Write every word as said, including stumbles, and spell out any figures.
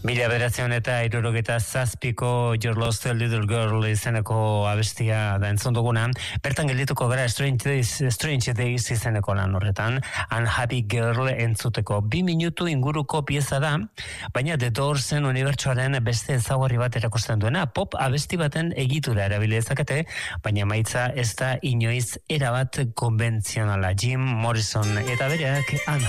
Mila bederatziehun eta hirurogeta zazpiko Your Lost Little Girl izeneko abestia da entzun duguna. Bertan geldituko gara Strange Days, Strange Days izeneko lan horretan, Unhappy Girl entzuteko. Bi minutu inguruko pieza da, baina The Doorsen unibertsuaren beste ezaugarri bat erakusten duena. Pop abesti baten egitura erabili dezakete, baina maitza ez da inoiz erabat konbentzionala. Jim Morrison eta bereak Unhappy